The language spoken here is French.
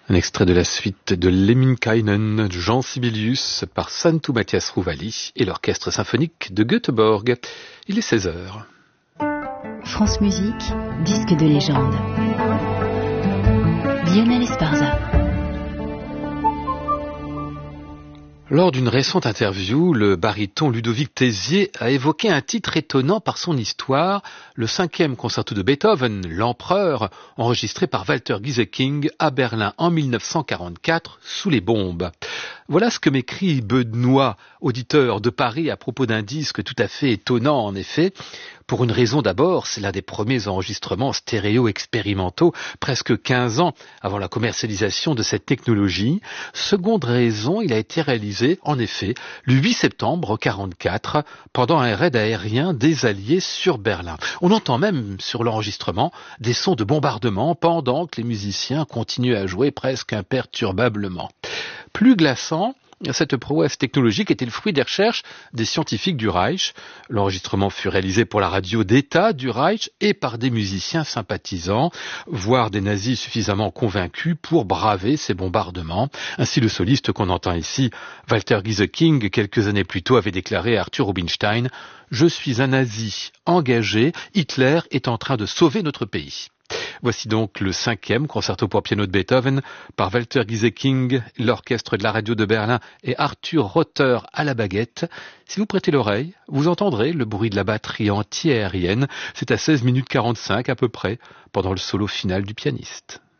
Un extrait de la suite de Lemminkäinen de Jean Sibelius par Santtu Mathias Rouvali et l'orchestre symphonique de Göteborg. Il est 16h. France Musique, disque de légende. Lionel Esparza. Lors d'une récente interview, le baryton Ludovic Tézier a évoqué un titre étonnant par son histoire, le 5e concerto de Beethoven, l'Empereur, enregistré par Walter Gieseking à Berlin en 1944 sous les bombes. Voilà ce que m'écrit Benoît, auditeur de Paris, à propos d'un disque tout à fait étonnant en effet. Pour une raison d'abord, c'est l'un des premiers enregistrements stéréo expérimentaux, presque 15 ans avant la commercialisation de cette technologie. Seconde raison, il a été réalisé, en effet, le 8 septembre 1944, pendant un raid aérien des Alliés sur Berlin. On entend même sur l'enregistrement des sons de bombardement pendant que les musiciens continuent à jouer presque imperturbablement. Plus glaçant, cette prouesse technologique était le fruit des recherches des scientifiques du Reich. L'enregistrement fut réalisé pour la radio d'État du Reich et par des musiciens sympathisants, voire des nazis suffisamment convaincus pour braver ces bombardements. Ainsi, le soliste qu'on entend ici, Walter Gieseking, quelques années plus tôt, avait déclaré à Arthur Rubinstein « Je suis un nazi engagé, Hitler est en train de sauver notre pays ». Voici donc le 5e concerto pour piano de Beethoven par Walter Gieseking, l'orchestre de la radio de Berlin et Arthur Rother à la baguette. Si vous prêtez l'oreille, vous entendrez le bruit de la batterie anti-aérienne. C'est à 16 minutes 45 à peu près, pendant le solo final du pianiste.